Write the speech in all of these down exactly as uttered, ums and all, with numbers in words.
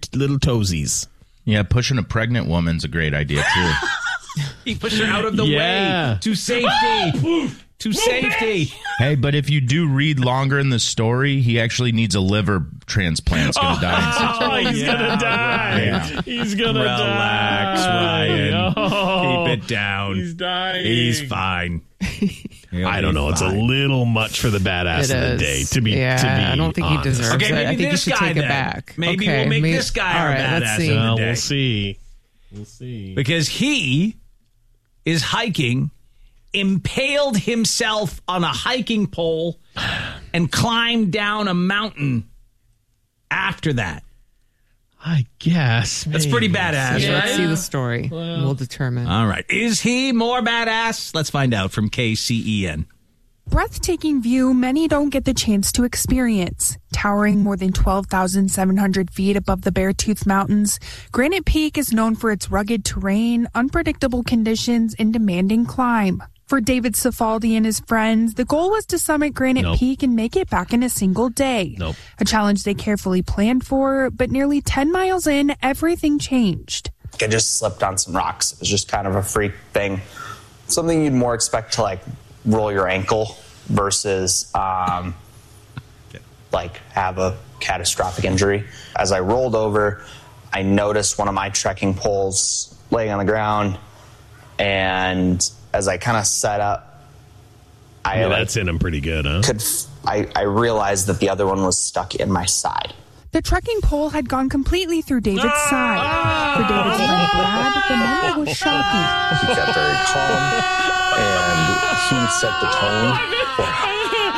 little toesies. Yeah, pushing a pregnant woman's a great idea, too. He pushed her out of the Yeah. way to safety. To safety. Hey, but if you do read longer in the story, he actually needs a liver transplant. He's going to die in six Oh, he's yeah, gonna die. yeah. He's gonna Relax, die. Ryan. Oh, Keep it down. He's dying. He's fine. I don't know. It's a little much for the badass It of the is. day to be. Yeah, to be I don't think honest. he deserves Okay, it. maybe I think you this should guy take then. it back. Maybe okay, we'll make may- this guy all our right, let's badass see. of the Well, day. we'll see. We'll see. Because he is hiking, impaled himself on a hiking pole, and climbed down a mountain after that. I guess That's pretty maybe. badass, Yeah, right? let's see the story. We'll determine. All right. Is he more badass? Let's find out from K C E N. Breathtaking view many don't get the chance to experience. Towering more than twelve thousand seven hundred feet above the Beartooth Mountains, Granite Peak is known for its rugged terrain, unpredictable conditions, and demanding climb. For David Cifaldi and his friends, the goal was to summit Granite Nope. Peak and make it back in a single day. Nope. A challenge they carefully planned for, but nearly ten miles in, everything changed. I just slipped on some rocks. It was just kind of a freak thing. Something you'd more expect to like roll your ankle versus um, like have a catastrophic injury. As I rolled over, I noticed one of my trekking poles laying on the ground, and as I kind of set up, I Yeah, like, that's in him pretty good, huh? could f- I, I realized that the other one was stuck in my side. The trekking pole had gone completely through David's side. For David's friend Brad, the moment was shocking. He kept very calm, and he set the tone for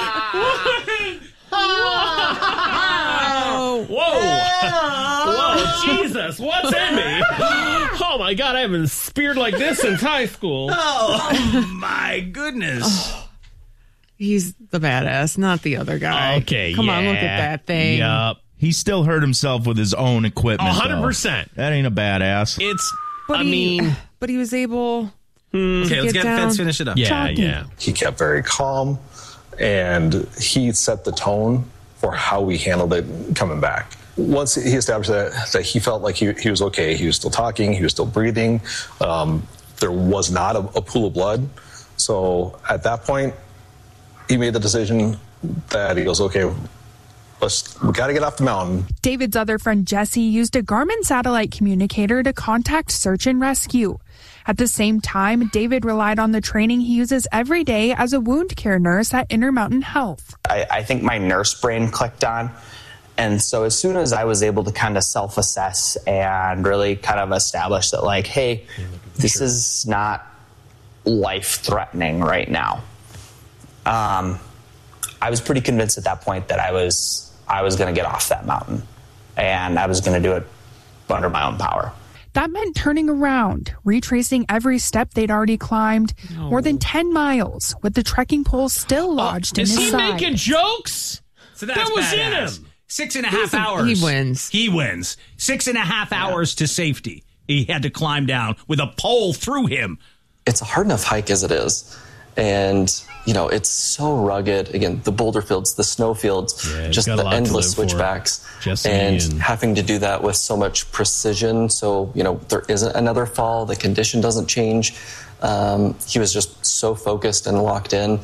Whoa, Jesus, what's in me? Oh my God, I haven't speared like this since high school. Oh, my goodness. He's the badass, not the other guy. Okay, Come yeah. on, look at that thing. Yup. He still hurt himself with his own equipment. A hundred though. percent. That ain't a badass. It's, But I he, mean, but he was able. Okay, let's get get down. let's finish it up. yeah, Shocking. yeah. he kept very calm, and he set the tone for how we handled it coming back. Once he established that, that he felt like he, he was okay, he was still talking, he was still breathing, um, there was not a, a pool of blood. So at that point, he made the decision that he goes, okay, let's, we got to get off the mountain. David's other friend Jesse used a Garmin satellite communicator to contact search and rescue. At the same time, David relied on the training he uses every day as a wound care nurse at Intermountain Health. I, I think my nurse brain clicked on. And so as soon as I was able to kind of self-assess and really kind of establish that, like, hey, this is not life-threatening right now. Um, I was pretty convinced at that point that I was I was going to get off that mountain, and I was going to do it under my own power. That meant turning around, retracing every step they'd already climbed, more than ten miles, with the trekking pole still lodged in Is his he side. making jokes? So that's That was in badass. him. Six and a half He's a- hours. he wins. He wins. Six and a half hours to safety. He had to climb down with a pole through him. It's a hard enough hike as it is. And, you know, it's so rugged. Again, the boulder fields, the snow fields, Yeah, he's just got a the lot to endless live for. switchbacks. Jesse and, and- having to do that with so much precision. So, you know, there isn't another fall. The condition doesn't change. Um, he was just so focused and locked in.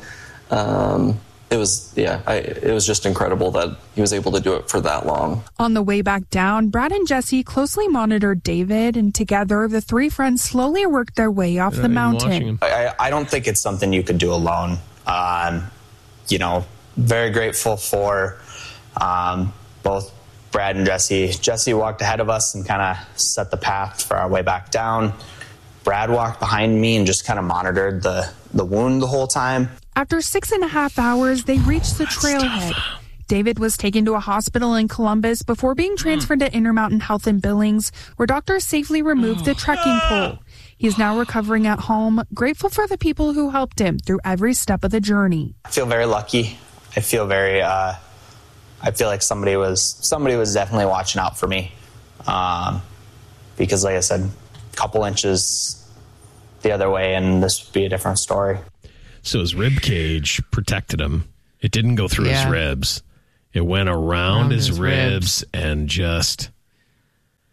Um, it was, yeah, I, it was just incredible that he was able to do it for that long. On the way back down, Brad and Jesse closely monitored David, and together the three friends slowly worked their way off the mountain. I, I don't think it's something you could do alone. Um, you know, very grateful for um, both Brad and Jesse. Jesse walked ahead of us and kind of set the path for our way back down. Brad walked behind me and just kind of monitored the, the wound the whole time. After six and a half hours, they reached the trailhead. David was taken to a hospital in Columbus before being transferred to Intermountain Health in Billings, where doctors safely removed the trekking pole. He's now recovering at home, grateful for the people who helped him through every step of the journey. I feel very lucky. I feel very, uh, I feel like somebody was, somebody was definitely watching out for me. Um, because like I said, a couple inches the other way and this would be a different story. So his rib cage protected him. It didn't go through Yeah. his ribs. It went around, Around his, his ribs, ribs. and just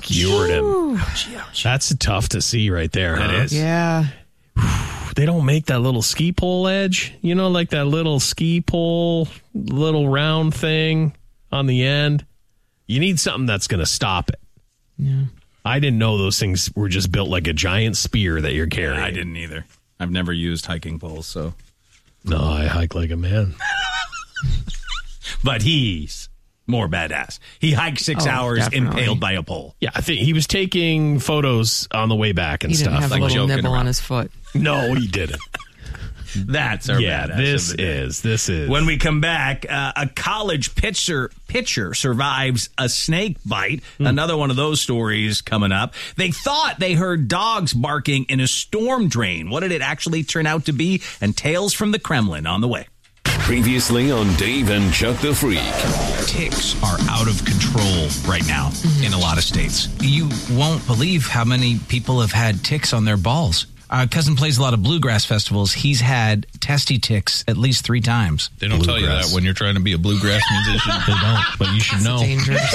skewered him. That's tough to see right there. That huh? is. Yeah. They don't make that little ski pole edge, you know, like that little ski pole, little round thing on the end. You need something that's going to stop it. Yeah. I didn't know those things were just built like a giant spear that you're carrying. I didn't either. I've never used hiking poles, so. No, I hike like a man. But he's more badass. He hiked six Oh, hours definitely. impaled by a pole. Yeah, I think he was taking photos on the way back and He didn't stuff. have like a little joking nibble around. on his foot. No, he didn't. That's our yeah, badass. this of the day. is. This is. When we come back, uh, a college pitcher pitcher survives a snake bite. Hmm. Another one of those stories coming up. They thought they heard dogs barking in a storm drain. What did it actually turn out to be? And Tales from the Kremlin on the way. Previously on Dave and Chuck the Freak. Ticks are out of control right now in a lot of states. You won't believe how many people have had ticks on their balls. Uh, cousin plays a lot of bluegrass festivals. He's had testy ticks at least three times. They don't tell you that when you're trying to be a bluegrass musician. They don't, but you should know. Dangerous.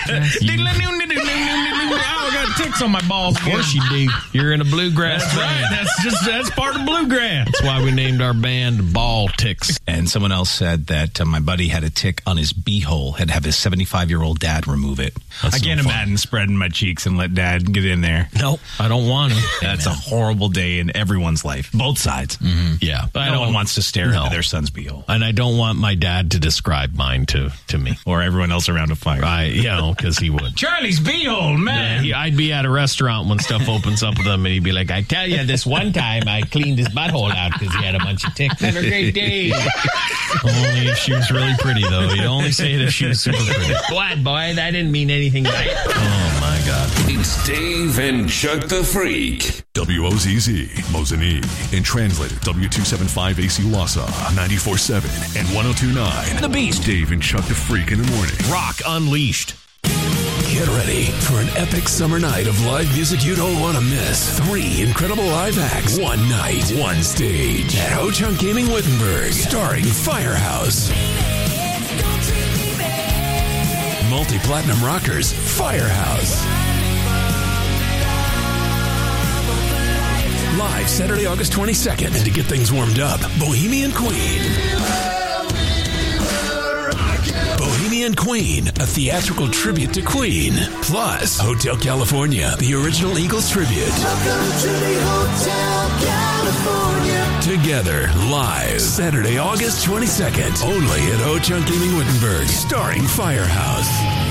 I got ticks on my balls. Of course you do. You're in a bluegrass That's band. right. That's just that's part of bluegrass. That's why we named our band Ball Ticks. And someone else said that uh, my buddy had a tick on his beehole, had to have his seventy-five-year-old dad remove it. That's I no can't fun. imagine spreading my cheeks and let dad get in there. Nope, I don't want to. That's a horrible day in everyone's life. Both sides. Yeah, but I No don't one wants to stare No. into their son's beehole. and I don't want my dad to describe mine to to me. Or everyone else around a fire. I, you know, because he would. Charlie's beehole, Yeah, man. he, I'd be at a restaurant when stuff opens up with him, and he'd be like, "I tell you, this one time I cleaned his butthole out because he had a bunch of ticks. Had a great day." Only if she was really pretty, though. You'd only say it if she was super pretty. What, boy? That didn't mean anything by it. Oh my God! It's Dave and Chuck the Freak. W O Z Z, Mosinee, and translated W two seventy-five A C Wausau, ninety-four point seven and one oh two point nine. The Beast. Dave and Chuck the Freak in the morning. Rock Unleashed. Get ready for an epic summer night of live music you don't want to miss. Three incredible live acts, one night, one stage at Ho-Chunk Gaming Wittenberg, starring Firehouse. Multi-platinum rockers, Firehouse. Live Saturday, August twenty-second. And to get things warmed up, Bohemian Queen. Bohemian Queen, a theatrical tribute to Queen. Plus, Hotel California, the original Eagles tribute. Welcome to the Hotel California. Together, live, Saturday, August twenty-second. Only at Ho-Chunk Gaming Wittenberg, starring Firehouse.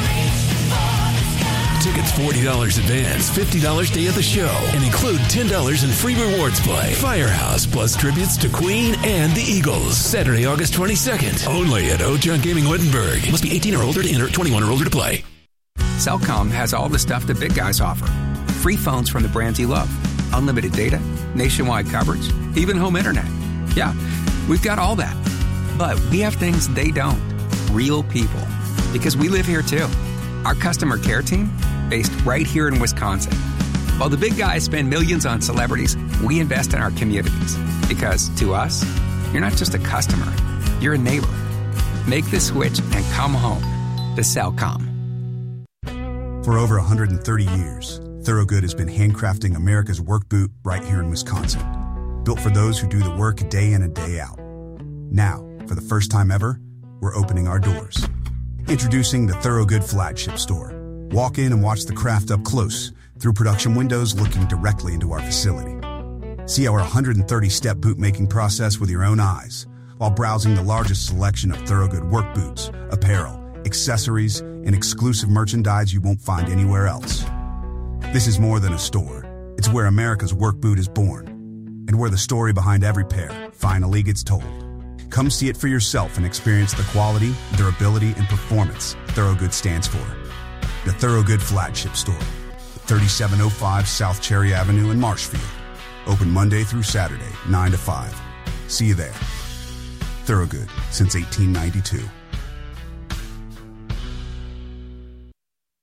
Tickets forty dollars advance, fifty dollars day of the show, and include ten dollars in free rewards play. Firehouse plus tributes to Queen and the Eagles. Saturday, August twenty-second. Only at Ho-Chunk Gaming Wittenberg. Must be eighteen or older to enter, twenty-one or older to play. Cellcom has all the stuff the big guys offer. Free phones from the brands you love. Unlimited data, nationwide coverage, even home internet. Yeah, we've got all that. But we have things they don't. Real people. Because we live here too. Our customer care team, based right here in Wisconsin. While the big guys spend millions on celebrities, we invest in our communities. Because to us, you're not just a customer, you're a neighbor. Make the switch and come home to Cellcom. For over one hundred thirty years, Thorogood has been handcrafting America's work boot right here in Wisconsin. Built for those who do the work day in and day out. Now, for the first time ever, we're opening our doors. Introducing the Thorogood Flagship Store. Walk in and watch the craft up close through production windows looking directly into our facility. See our one hundred thirty step boot making process with your own eyes while browsing the largest selection of Thorogood work boots, apparel, accessories, and exclusive merchandise you won't find anywhere else. This is more than a store. It's where America's work boot is born and where the story behind every pair finally gets told. Come see it for yourself and experience the quality, durability, and performance Thorogood stands for. The Thorogood Flagship Store, thirty-seven oh five South Cherry Avenue in Marshfield. Open Monday through Saturday, nine to five. See you there. Thorogood, since eighteen ninety-two.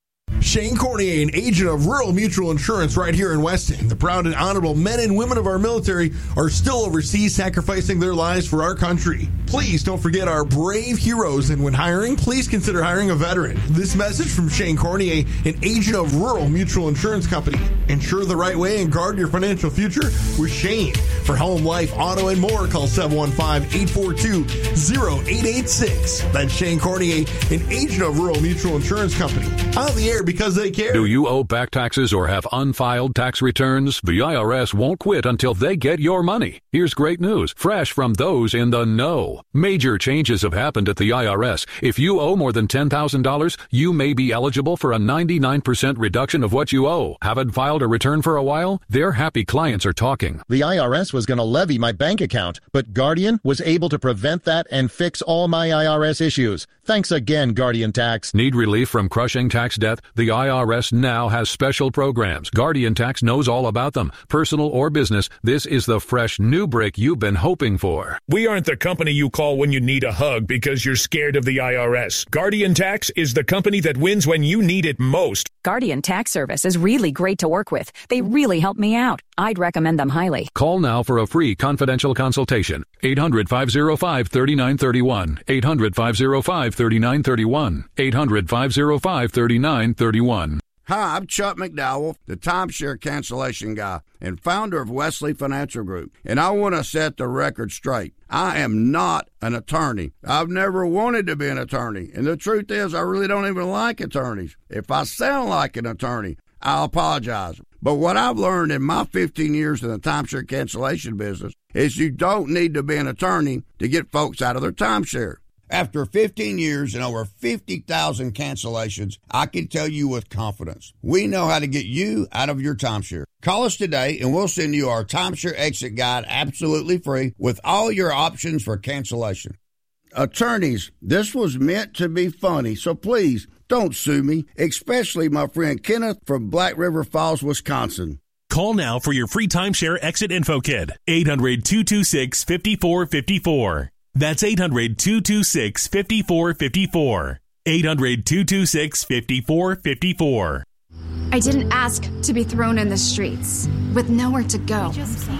Shane Cornier, an agent of Rural Mutual Insurance right here in Weston. The proud and honorable men and women of our military are still overseas sacrificing their lives for our country. Please don't forget our brave heroes, and when hiring, please consider hiring a veteran. This message from Shane Cornier, an agent of Rural Mutual Insurance Company. Insure the right way and guard your financial future with Shane. For home, life, auto, and more, call seven one five, eight four two, zero eight eight six. That's Shane Cornier, an agent of Rural Mutual Insurance Company. On the air because they care. Do you owe back taxes or have unfiled tax returns? The I R S won't quit until they get your money. Here's great news, fresh from those in the know. Major changes have happened at the I R S. If you owe more than ten thousand dollars, you may be eligible for a ninety-nine percent reduction of what you owe. Haven't filed a return for a while? Their happy clients are talking. The I R S was going to levy my bank account, but Guardian was able to prevent that and fix all my I R S issues. Thanks again, Guardian Tax. Need relief from crushing tax debt? The I R S now has special programs. Guardian Tax knows all about them. Personal or business, this is the fresh new break you've been hoping for. We aren't the company you call when you need a hug because you're scared of the I R S. Guardian Tax is the company that wins when you need it most. Guardian Tax Service is really great to work with. They really help me out. I'd recommend them highly. Call now for a free confidential consultation. eight hundred, five oh five, three nine three one. eight hundred, five oh five, three nine three one. eight hundred, five oh five, three nine three one. Hi, I'm Chuck McDowell, the timeshare cancellation guy and founder of Wesley Financial Group, and I want to set the record straight. I am not an attorney. I've never wanted to be an attorney, and the truth is I really don't even like attorneys. If I sound like an attorney, I'll apologize. But what I've learned in my fifteen years in the timeshare cancellation business is you don't need to be an attorney to get folks out of their timeshare. After fifteen years and over fifty thousand cancellations, I can tell you with confidence, we know how to get you out of your timeshare. Call us today and we'll send you our timeshare exit guide absolutely free with all your options for cancellation. Attorneys, this was meant to be funny, so please don't sue me, especially my friend Kenneth from Black River Falls, Wisconsin. Call now for your free timeshare exit info kit. eight hundred, two two six, five four five four. That's eight hundred, two two six, five four five four. eight hundred, two two six, five four five four. I didn't ask to be thrown in the streets with nowhere to go.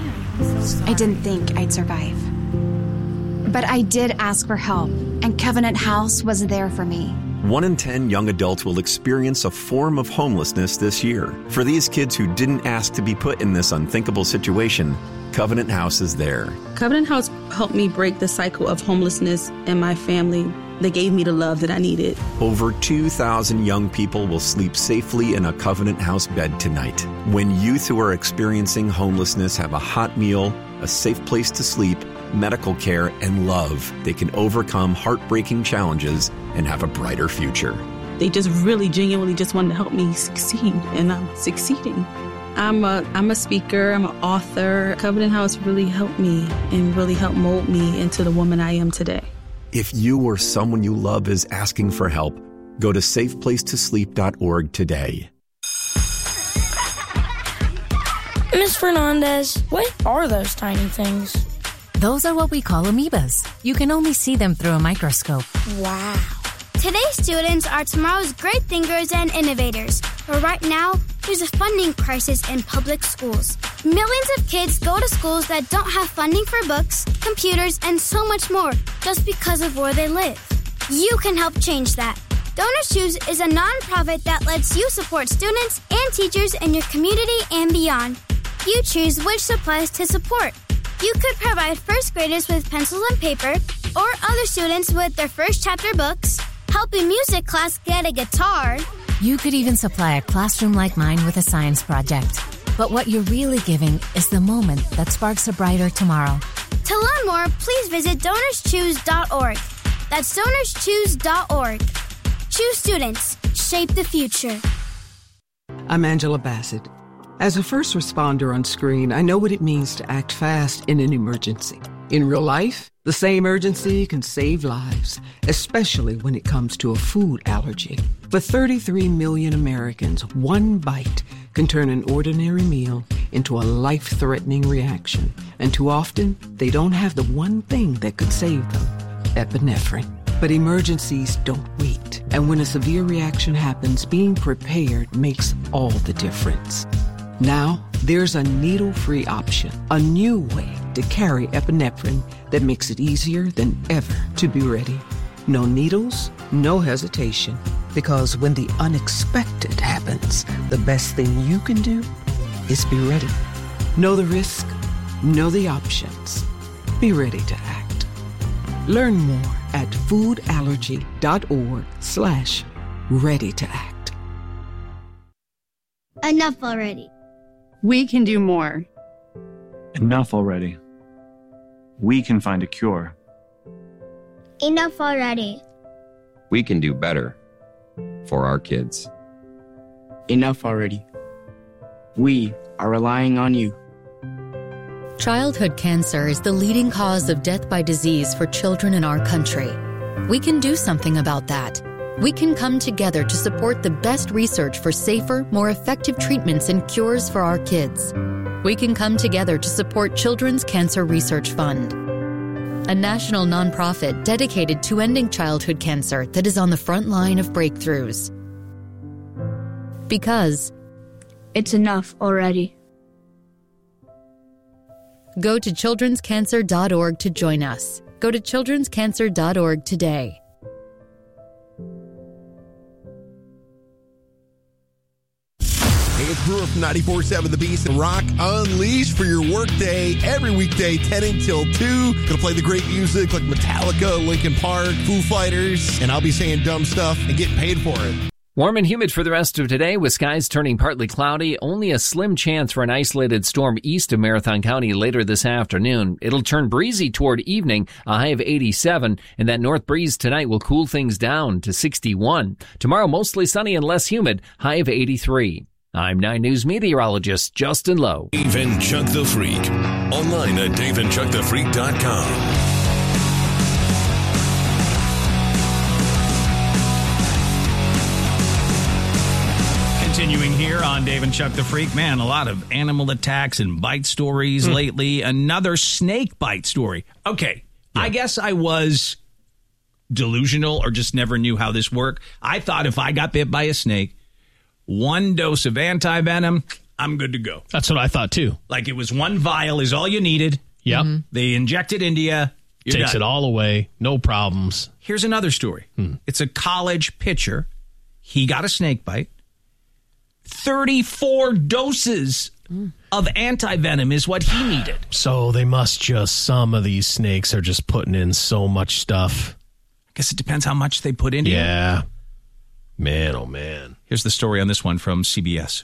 I didn't think I'd survive. But I did ask for help, and Covenant House was there for me. One in ten young adults will experience a form of homelessness this year. For these kids who didn't ask to be put in this unthinkable situation, Covenant House is there. Covenant House helped me break the cycle of homelessness in my family. They gave me the love that I needed. Over two thousand young people will sleep safely in a Covenant House bed tonight. When youth who are experiencing homelessness have a hot meal, a safe place to sleep, medical care, and love, they can overcome heartbreaking challenges and have a brighter future. They just really genuinely just wanted to help me succeed, and I'm succeeding. I'm a I'm a speaker, I'm an author. Covenant House really helped me and really helped mold me into the woman I am today. If you or someone you love is asking for help, go to safe place to sleep dot org today. Miss Fernandez, what are those tiny things? Those are what we call amoebas. You can only see them through a microscope. Wow. Today's students are tomorrow's great thinkers and innovators. But right now, there's a funding crisis in public schools. Millions of kids go to schools that don't have funding for books, computers, and so much more just because of where they live. You can help change that. Donors Choose is a nonprofit that lets you support students and teachers in your community and beyond. You choose which supplies to support. You could provide first graders with pencils and paper, or other students with their first chapter books, help a music class get a guitar. You could even supply a classroom like mine with a science project. But what you're really giving is the moment that sparks a brighter tomorrow. To learn more, please visit donors choose dot org. That's donors choose dot org. Choose students. Shape the future. I'm Angela Bassett. As a first responder on screen, I know what it means to act fast in an emergency. In real life, the same urgency can save lives, especially when it comes to a food allergy. For thirty-three million Americans, one bite can turn an ordinary meal into a life-threatening reaction. And too often, they don't have the one thing that could save them: epinephrine. But emergencies don't wait. And when a severe reaction happens, being prepared makes all the difference. Now, there's a needle-free option, a new way to carry epinephrine that makes it easier than ever to be ready. No needles, no hesitation. Because when the unexpected happens, the best thing you can do is be ready. Know the risk, know the options. Be ready to act. Learn more at foodallergy.org slash ready to act. Enough already. We can do more. Enough already. We can find a cure. Enough already. We can do better for our kids. Enough already. We are relying on you. Childhood cancer is the leading cause of death by disease for children in our country. We can do something about that. We can come together to support the best research for safer, more effective treatments and cures for our kids. We can come together to support Children's Cancer Research Fund, a national nonprofit dedicated to ending childhood cancer that is on the front line of breakthroughs. Because it's enough already. Go to children's cancer dot org to join us. Go to children's cancer dot org today. Hey, it's Brewer from ninety-four point seven The Beast and Rock Unleashed for your workday every weekday, ten until two. Gonna play the great music like Metallica, Linkin Park, Foo Fighters, and I'll be saying dumb stuff and getting paid for it. Warm and humid for the rest of today with skies turning partly cloudy. Only a slim chance for an isolated storm east of Marathon County later this afternoon. It'll turn breezy toward evening, a high of eighty-seven, and that north breeze tonight will cool things down to sixty-one. Tomorrow, mostly sunny and less humid, high of eighty-three. I'm nine News meteorologist Justin Lowe. Dave and Chuck the Freak. Online at dave and chuck the freak dot com. Continuing here on Dave and Chuck the Freak. Man, a lot of animal attacks and bite stories mm. lately. Another snake bite story. Okay, yeah. I guess I was delusional or just never knew how this worked. I thought if I got bit by a snake, one dose of anti-venom, I'm good to go. That's what I thought, too. Like it was one vial is all you needed. Yep. Mm-hmm. They inject it into you. Takes done. It all away. No problems. Here's another story. Hmm. It's a college pitcher. He got a snake bite. thirty-four doses mm. of anti-venom is what he needed. So they must just, some of these snakes are just putting in so much stuff. I guess it depends how much they put into yeah. it. Yeah. Man, oh man. Here's the story on this one from C B S.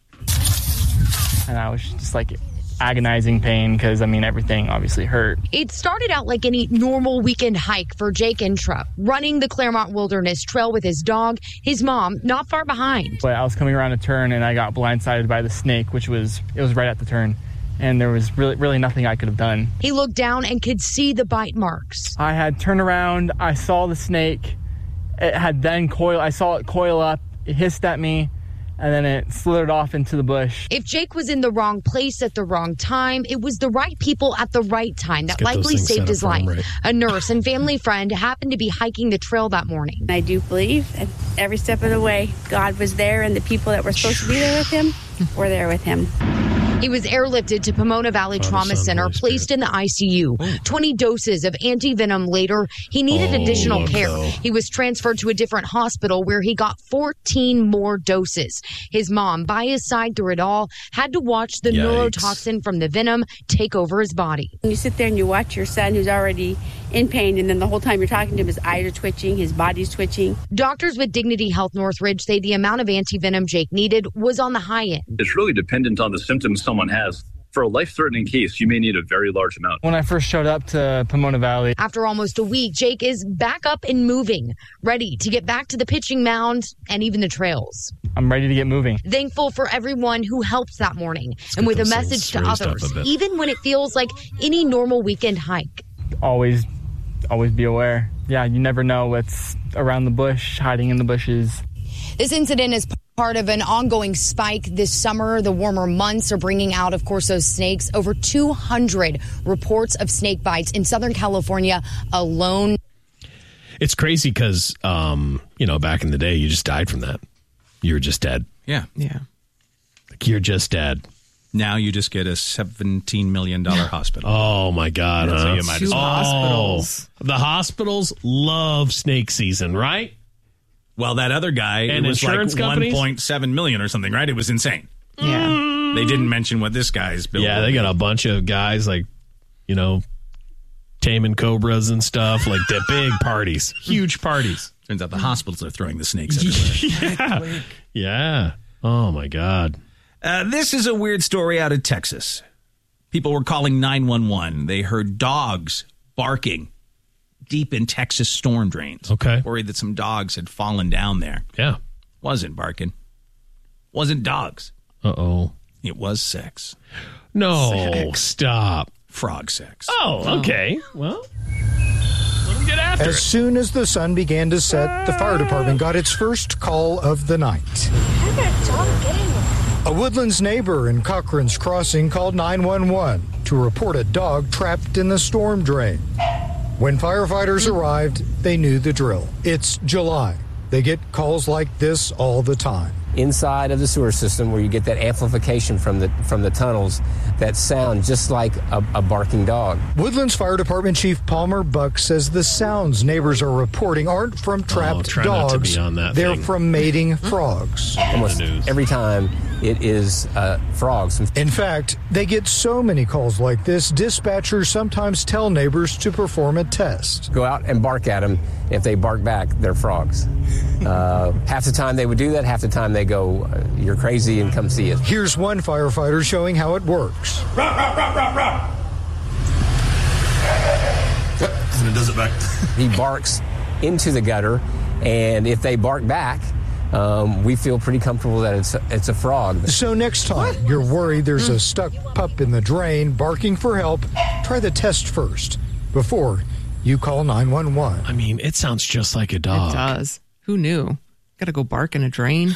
And I was just like agonizing pain because, I mean, everything obviously hurt. It started out like any normal weekend hike for Jake Intra, running the Claremont Wilderness Trail with his dog, his mom, not far behind. But I was coming around a turn and I got blindsided by the snake, which was, it was right at the turn. And there was really, really nothing I could have done. He looked down and could see the bite marks. I had turned around, I saw the snake. It had then coil, I saw it coil up, it hissed at me, and then it slithered off into the bush. If Jake was in the wrong place at the wrong time, it was the right people at the right time that likely saved his life. Right. A nurse and family friend happened to be hiking the trail that morning. I do believe that every step of the way, God was there, and the people that were supposed to be there with him were there with him. He was airlifted to Pomona Valley Father, Trauma Son, Center, placed in the I C U. twenty doses of anti-venom later. He needed oh, additional care. No. He was transferred to a different hospital where he got fourteen more doses. His mom, by his side through it all, had to watch the Yikes. neurotoxin from the venom take over his body. You sit there and you watch your son who's already in pain, and then the whole time you're talking to him, his eyes are twitching, his body's twitching. Doctors with Dignity Health Northridge say the amount of anti-venom Jake needed was on the high end. It's really dependent on the symptoms someone has. For a life-threatening case, you may need a very large amount. When I first showed up to Pomona Valley. After almost a week, Jake is back up and moving, ready to get back to the pitching mound and even the trails. I'm ready to get moving. Thankful for everyone who helped that morning and with a message to others, even when it feels like any normal weekend hike. Always, always be aware. Yeah, you never know what's around the bush, hiding in the bushes. This incident is part of an ongoing spike this summer. The warmer months are bringing out, of course, those snakes. Over two hundred reports of snake bites in Southern California alone. It's crazy because, um, you know, back in the day, you just died from that. You were just dead. Yeah. Yeah. Like, you're just dead. Now you just get a seventeen million dollars hospital. Oh, my God. Yeah, huh? so you might as well. Hospitals. Oh, the hospitals love snake season, right? Well, that other guy, And it was like insurance companies? one point seven million dollars or something, right? It was insane. Yeah. They didn't mention what this guy's bill Yeah, they got a bunch of guys like, you know, taming cobras and stuff, like the big parties, huge parties. Turns out the hospitals are throwing the snakes everywhere. Yeah. Yeah. Oh, my God. Uh, this is a weird story out of Texas. People were calling nine one one. They heard dogs barking deep in Texas storm drains. Okay. Worried that some dogs had fallen down there. Yeah. Wasn't barking. Wasn't dogs. Uh-oh. It was sex. No, Sex. stop. Frog sex. Oh, okay. Well, let them get after As it. soon as the sun began to set, the fire department got its first call of the night. A Woodlands neighbor in Cochran's Crossing called nine one one to report a dog trapped in the storm drain. When firefighters arrived, they knew the drill. It's July. They get calls like this all the time. Inside of the sewer system, where you get that amplification from the from the tunnels that sound just like a, a barking dog. Woodlands Fire Department Chief Palmer Buck says the sounds neighbors are reporting aren't from trapped try not to dogs. be on that They're thing. from mating frogs. Almost every time it is uh, frogs. In fact, they get so many calls like this, dispatchers sometimes tell neighbors to perform a test. Go out and bark at them. If they bark back, they're frogs. Uh, half the time they would do that. Half the time they go, uh, "You're crazy," and come see us. Here's one firefighter showing how it works. And it does it back. He barks into the gutter, and if they bark back, um, we feel pretty comfortable that it's a, it's a frog. So next time you're worried there's a stuck pup in the drain barking for help, try the test first before you call nine one one. I mean, it sounds just like a dog. It does. Who knew? Got to go bark in a drain.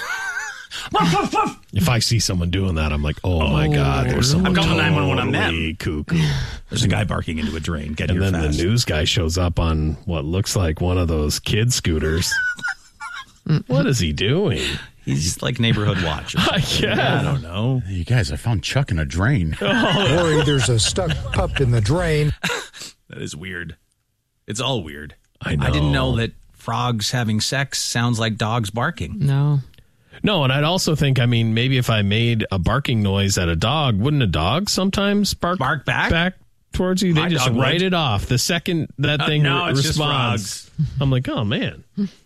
If I see someone doing that, I'm like, oh, my God, there's someone I'm calling nine one one on totally them. cuckoo. There's a guy barking into a drain. Get And here then fast. the news guy shows up on what looks like one of those kid scooters. What is he doing? He's like neighborhood watch. or something. Yeah. I don't know. You guys, I found Chuck in a drain. Worried there's a stuck pup in the drain. That is weird. It's all weird. I know. I didn't know that frogs having sex sounds like dogs barking. No. No, and I'd also think, I mean, maybe if I made a barking noise at a dog, wouldn't a dog sometimes bark, bark back? back towards you? They My just dog write would. it off. The second that Uh, thing no, re- it's just responds. I'm like, oh, man.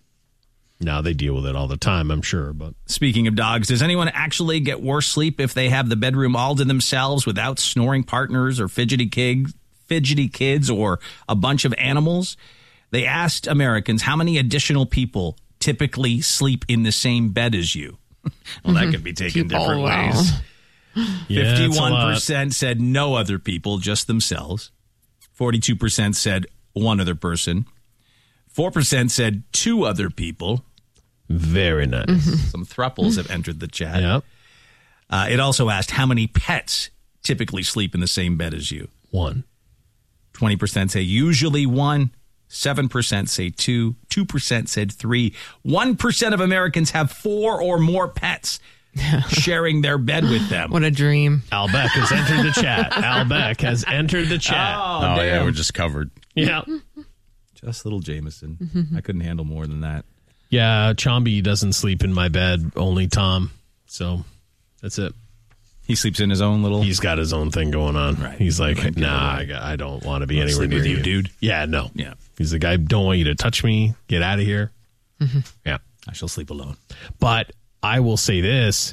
Now they deal with it all the time, I'm sure. But Speaking of dogs, does anyone actually get worse sleep if they have the bedroom all to themselves without snoring partners or fidgety kids, fidgety kids or a bunch of animals? They asked Americans how many additional people typically sleep in the same bed as you. Well, that could be taken People, different wow. ways. Yeah, it's a fifty-one percent said no other people, just themselves. forty-two percent said one other person. four percent said two other people. very nice. Some thruples have entered the chat. Yep. Uh, it also asked how many pets typically sleep in the same bed as you. One. twenty percent say usually one. seven percent say two. two percent said three. one percent of Americans have four or more pets sharing their bed with them. What a dream. Al Beck has entered the chat. Al Beck has entered the chat. Oh, Oh, yeah, damn. we're just covered. Yeah. Just little Jameson. I couldn't handle more than that. Yeah, Chomby doesn't sleep in my bed, only Tom. So that's it. He sleeps in his own little... He's got his own thing going on. Right. He's like, Right. nah, I, got- I don't want to be Wanna anywhere sleep near with you, you, dude? Yeah, no. Yeah. He's the guy, don't want you to touch me. Get out of here. Yeah. I shall sleep alone. But I will say this.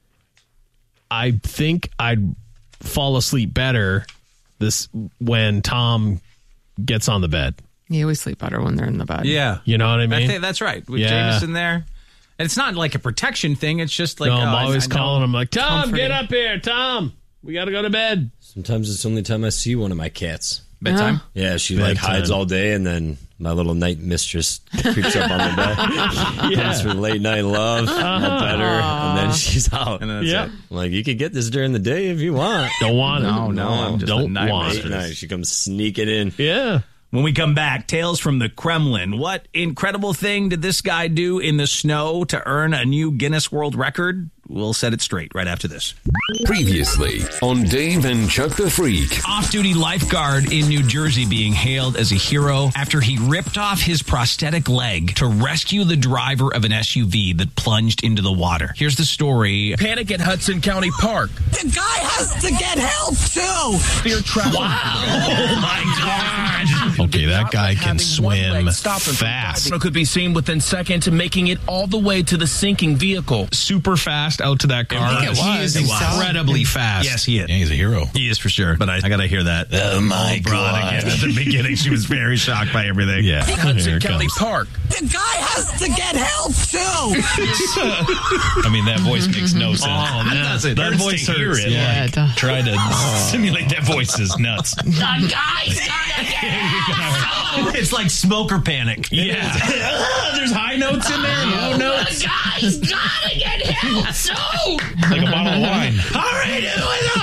I think I'd fall asleep better this when Tom gets on the bed. You always sleep better when they're in the bed. Yeah. You know what I mean? I think that's right. With Yeah. Jameson there. And it's not like a protection thing. It's just like... no, I'm oh, I- always I know. calling him like, Tom, Comforting. get up here. Tom, we got to go to bed. Sometimes it's the only time I see one of my cats. Bedtime? Yeah, she like Bedtime. hides all day, and then my little night mistress creeps up on the bed. Yeah. Comes for late night love. I pet her, and then she's out. And then that's Yep. it. I'm like, you could get this during the day if you want. Don't want it. No, no, I'm just a Don't night want mistress. Late night, she comes sneaking in. Yeah. When we come back, Tales from the Kremlin. What incredible thing did this guy do in the snow to earn a new Guinness World Record? We'll set it straight right after this. Previously on Dave and Chuck the Freak. Off-duty lifeguard in New Jersey being hailed as a hero after he ripped off his prosthetic leg to rescue the driver of an S U V that plunged into the water. Here's the story. Panic at Hudson County Park. The guy has to get help, too. Fear travel. Wow. Oh, my God. Okay, that guy can swim fast. It could be seen within seconds, making it all the way to the sinking vehicle. Super fast out to that car. I think it was. He is incredibly fast. Yes, he is. Yeah, he's a hero. He is for sure. But I, I got to hear that. Oh, my oh, God. Again. At the beginning, she was very shocked by everything. Yeah. Hudson County Park. The guy has to get help, too. I mean, that voice makes no sense. Oh, that doesn't. That voice hurts. It. Yeah, like, it try to oh. simulate that voice is nuts. The guy's gotta get help. It's like smoker panic. Yeah. There's high notes in there, low notes. The guy's gotta get help, too. Like a bottle of wine. Hurry, do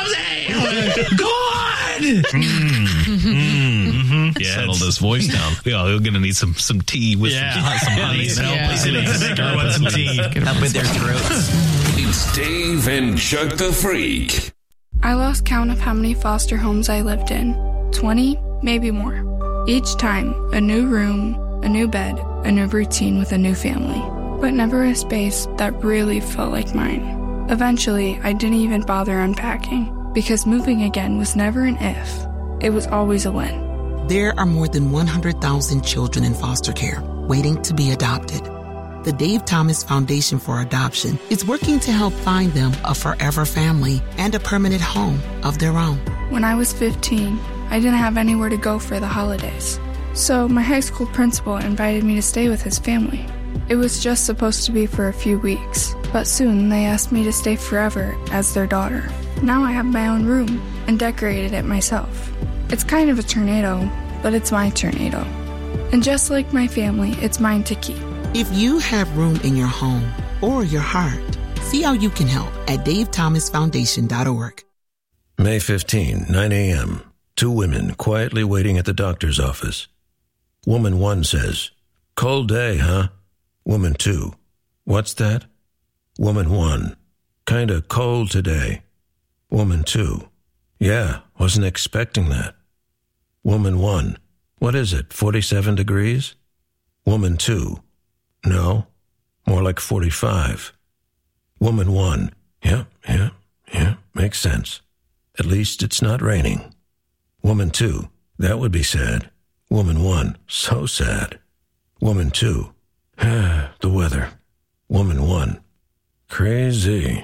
it, Go on! Mm, mm, mm-hmm. Yeah, settle this voice down. Yeah, we're going to need some, some tea with yeah. some, some honey. Yeah. Help Yeah. us in stir with some tea. Help with their throats. It's Dave and Chuck the Freak. I lost count of how many foster homes I lived in. twenty, maybe more. Each time, a new room, a new bed, a new routine with a new family. But never a space that really felt like mine. Eventually, I didn't even bother unpacking, because moving again was never an if. It was always a when. There are more than one hundred thousand children in foster care waiting to be adopted. The Dave Thomas Foundation for Adoption is working to help find them a forever family and a permanent home of their own. When I was fifteen, I didn't have anywhere to go for the holidays. So my high school principal invited me to stay with his family. It was just supposed to be for a few weeks, but soon they asked me to stay forever as their daughter. Now I have my own room and decorated it myself. It's kind of a tornado, but it's my tornado. And just like my family, it's mine to keep. If you have room in your home or your heart, see how you can help at dave thomas foundation dot org. May fifteenth, nine a.m. Two women quietly waiting at the doctor's office. Woman one says, "Cold day, huh?" Woman two, "What's that?" Woman one, "Kinda cold today." Woman two, "Yeah, wasn't expecting that." Woman one, "What is it, forty-seven degrees?" Woman two, "No, more like forty-five." Woman one, "Yeah, yeah, yeah, makes sense. At least it's not raining." Woman two, "That would be sad." Woman one, "So sad." Woman two, "The weather." Woman one, "Crazy."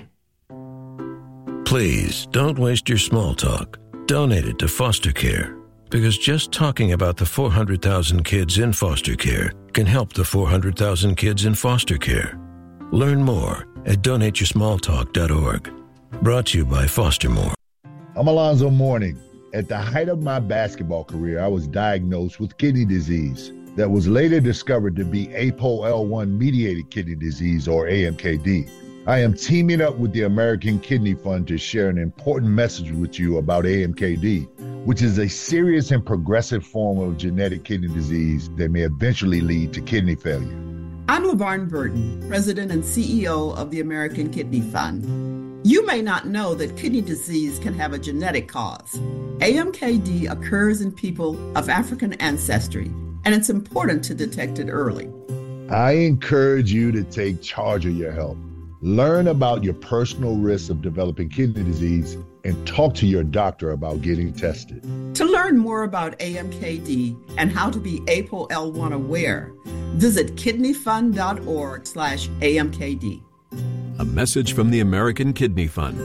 Please don't waste your small talk. Donate it to foster care, because just talking about the four hundred thousand kids in foster care can help the four hundred thousand kids in foster care. Learn more at donate your small talk dot org. Brought to you by Fostermore. I'm Alonzo Mourning. At the height of my basketball career, I was diagnosed with kidney disease that was later discovered to be A P O L one mediated kidney disease, or A M K D. I am teaming up with the American Kidney Fund to share an important message with you about A M K D, which is a serious and progressive form of genetic kidney disease that may eventually lead to kidney failure. I'm LaVarn Burton, President and C E O of the American Kidney Fund. You may not know that kidney disease can have a genetic cause. A M K D occurs in people of African ancestry, and it's important to detect it early. I encourage you to take charge of your health. Learn about your personal risks of developing kidney disease and talk to your doctor about getting tested. To learn more about A M K D and how to be A P O L one aware, visit kidney fund dot org slash A M K D. A message from the American Kidney Fund.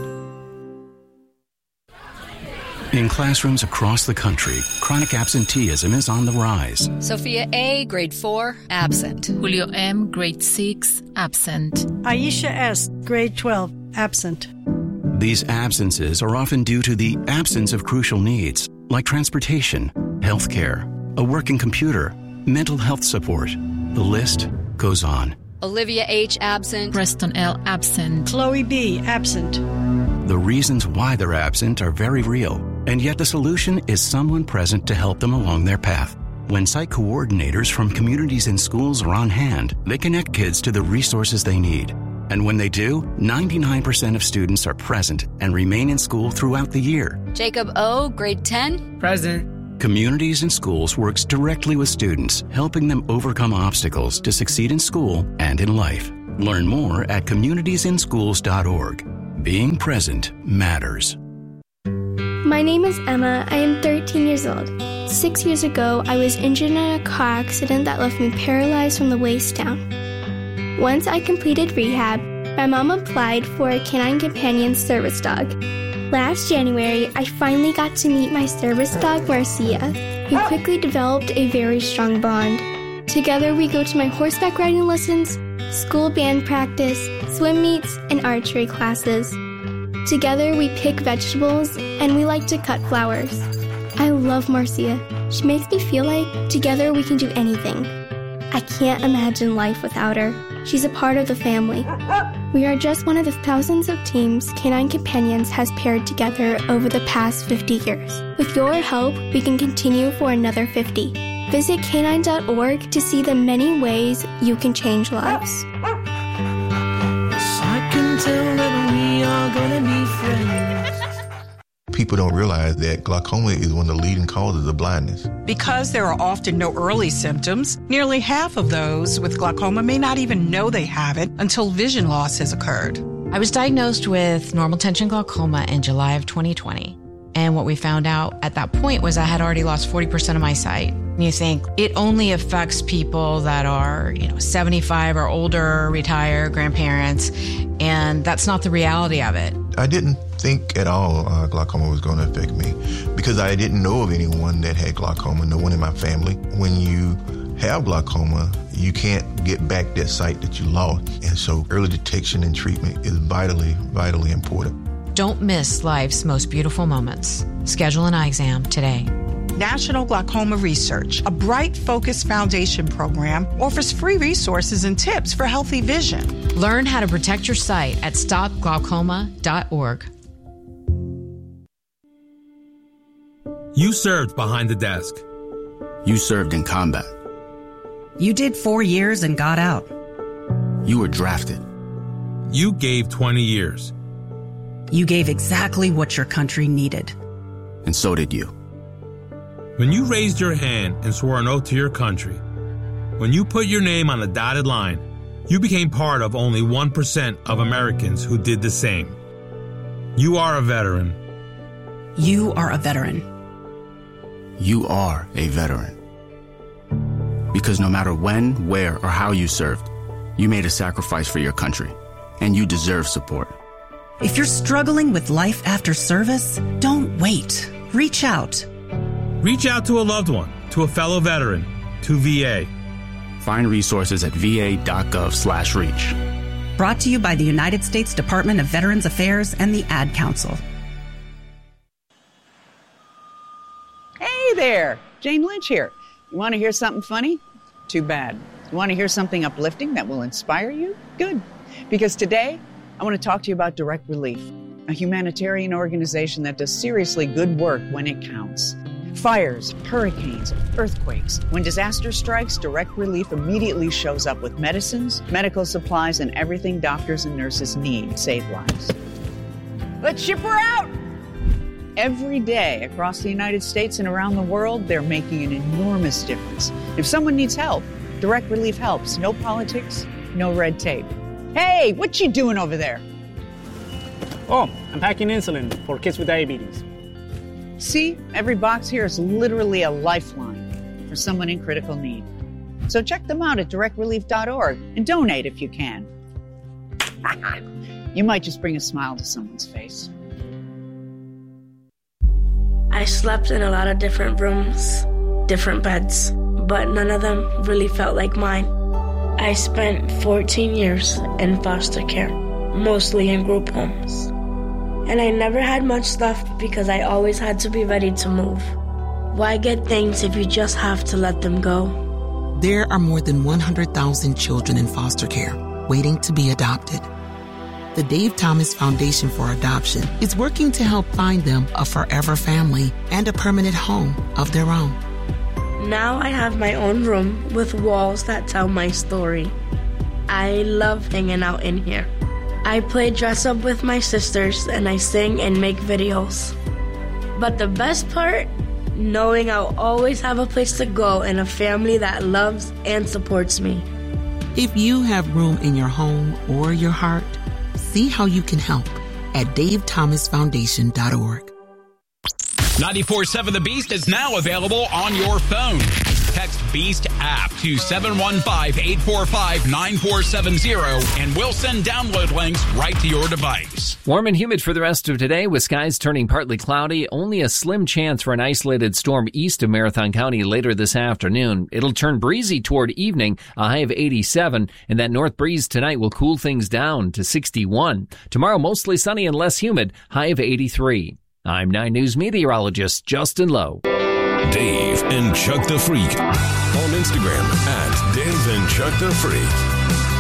In classrooms across the country, chronic absenteeism is on the rise. Sophia A., grade four, absent. Julio M., grade six, absent. Aisha S., grade twelve, absent. These absences are often due to the absence of crucial needs, like transportation, health care, a working computer, mental health support. The list goes on. Olivia H., absent. Preston L., absent. Chloe B., absent. The reasons why they're absent are very real, and yet the solution is someone present to help them along their path. When site coordinators from communities and schools are on hand, they connect kids to the resources they need. And when they do, ninety-nine percent of students are present and remain in school throughout the year. Jacob O., grade ten. Present. Communities and Schools works directly with students, helping them overcome obstacles to succeed in school and in life. Learn more at communities in schools dot org. Being present matters. My name is Emma. I am thirteen years old. Six years ago, I was injured in a car accident that left me paralyzed from the waist down. Once I completed rehab, my mom applied for a Canine Companion service dog. Last January, I finally got to meet my service dog, Marcia. We quickly developed a very strong bond. Together, we go to my horseback riding lessons, school band practice, swim meets, and archery classes. Together, we pick vegetables, and we like to cut flowers. I love Marcia. She makes me feel like together we can do anything. I can't imagine life without her. She's a part of the family. We are just one of the thousands of teams Canine Companions has paired together over the past fifty years. With your help, we can continue for another fifty. Visit canine dot org to see the many ways you can change lives. I can tell that we are gonna be friends. People don't realize that glaucoma is one of the leading causes of blindness. Because there are often no early symptoms, nearly half of those with glaucoma may not even know they have it until vision loss has occurred. I was diagnosed with normal tension glaucoma in July of twenty twenty. And what we found out at that point was I had already lost forty percent of my sight. And you think it only affects people that are, you know, seventy-five or older, retired, grandparents, and that's not the reality of it. I didn't think at all uh, glaucoma was going to affect me because I didn't know of anyone that had glaucoma, no one in my family. When you have glaucoma, you can't get back that sight that you lost. And so early detection and treatment is vitally, vitally important. Don't miss life's most beautiful moments. Schedule an eye exam today. National Glaucoma Research, a bright, focused foundation program, offers free resources and tips for healthy vision. Learn how to protect your sight at stop glaucoma dot org. You served behind the desk. You served in combat. You did four years and got out. You were drafted. You gave twenty years. You gave exactly what your country needed. And so did you. When you raised your hand and swore an oath to your country, when you put your name on a dotted line, you became part of only one percent of Americans who did the same. You are a veteran. You are a veteran. You are a veteran. Because no matter when, where, or how you served, you made a sacrifice for your country, and you deserve support. If you're struggling with life after service, don't wait. Reach out. Reach out to a loved one, to a fellow veteran, to V A. Find resources at v a dot gov slash reach. Brought to you by the United States Department of Veterans Affairs and the Ad Council. Hey there, Jane Lynch here. You want to hear something funny? Too bad. You want to hear something uplifting that will inspire you? Good. Because today, I want to talk to you about Direct Relief, a humanitarian organization that does seriously good work when it counts. Fires, hurricanes, earthquakes. When disaster strikes, Direct Relief immediately shows up with medicines, medical supplies, and everything doctors and nurses need to save lives. Let's ship her out! Every day across the United States and around the world, they're making an enormous difference. If someone needs help, Direct Relief helps. No politics, no red tape. Hey, what you doing over there? Oh, I'm packing insulin for kids with diabetes. See, every box here is literally a lifeline for someone in critical need. So check them out at direct relief dot org and donate if you can. You might just bring a smile to someone's face. I slept in a lot of different rooms, different beds, but none of them really felt like mine. I spent fourteen years in foster care, mostly in group homes. And I never had much left because I always had to be ready to move. Why get things if you just have to let them go? There are more than one hundred thousand children in foster care waiting to be adopted. The Dave Thomas Foundation for Adoption is working to help find them a forever family and a permanent home of their own. Now I have my own room with walls that tell my story. I love hanging out in here. I play dress up with my sisters and I sing and make videos. But the best part, knowing I'll always have a place to go and a family that loves and supports me. If you have room in your home or your heart, see how you can help at dave thomas foundation dot org. ninety-four point seven The Beast is now available on your phone. Text BEAST app to seven one five, eight four five, nine four seven zero and we'll send download links right to your device. Warm and humid for the rest of today with skies turning partly cloudy. Only a slim chance for an isolated storm east of Marathon County later this afternoon. It'll turn breezy toward evening, a high of eighty-seven, and that north breeze tonight will cool things down to sixty-one. Tomorrow mostly sunny and less humid, high of eighty-three. I'm nine News meteorologist Justin Lowe. Dave and Chuck the Freak on Instagram at Dave and Chuck the Freak.